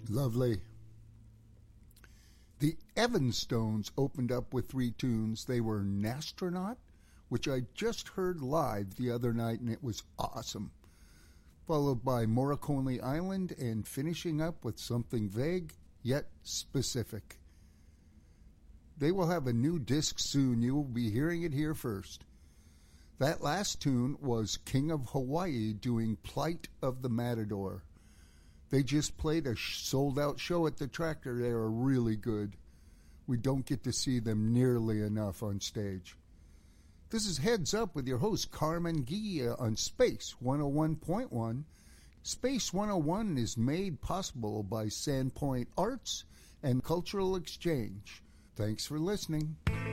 Lovely. The Evanstones opened up with 3 tunes. They were Nastronaut, which I just heard live the other night, and it was awesome. Followed by Morricone Island, and finishing up with something vague yet specific. They will have a new disc soon. You will be hearing it here first. That last tune was King of Hawaii doing Plight of the Matador. They just played a sold-out show at the Tractor. They are really good. We don't get to see them nearly enough on stage. This is Heads Up with your host, Carmen Guia, on Space 101.1. Space 101 is made possible by Sandpoint Arts and Cultural Exchange. Thanks for listening.